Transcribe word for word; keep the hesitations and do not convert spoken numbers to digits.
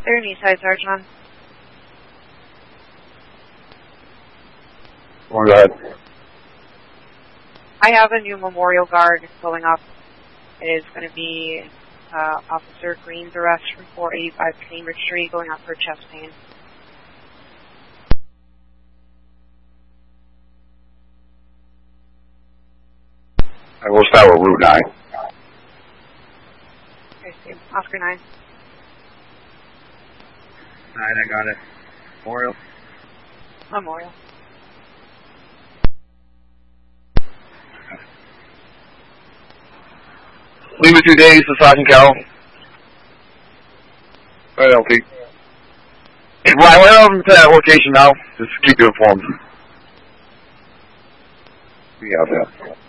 They're in Eastside, Sergeant. Go ahead. I have a new memorial guard going up. It is going to be uh, Officer Green's arrest from four eighty-five Cambridge Street, going up for chest pain. I will start with Route nine. Okay, see. Oscar nine. Nine, I got it. Memorial. Memorial. Leave it two days to Sergeant Carroll. Right, L T. Right, we're over to that location now. Just keep you informed. We have that.